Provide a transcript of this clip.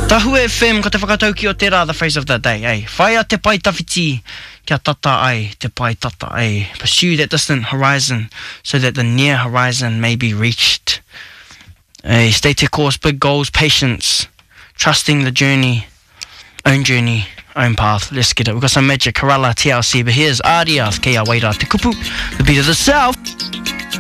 Tahu FM ko te whakatauki o te rā, the phrase of the day, eh? Whaia te pai tawhiti, kia tata ai, te pai tata ai. Pursue that distant horizon, so that the near horizon may be reached. Stay to course, big goals, patience, trusting the journey, own path. Let's get it. We've got some magic, Kerala, TLC, but here's Aria, Kia Waira Te Kupu, the beat of the South.